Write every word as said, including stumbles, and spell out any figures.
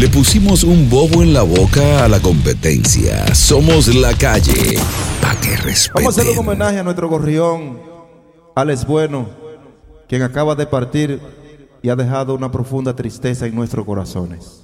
Le pusimos un bobo en la boca a la competencia. Somos la calle, pa' que respeten. Vamos a hacer un homenaje a nuestro gorrión, Alex Bueno, quien acaba de partir y ha dejado una profunda tristeza en nuestros corazones.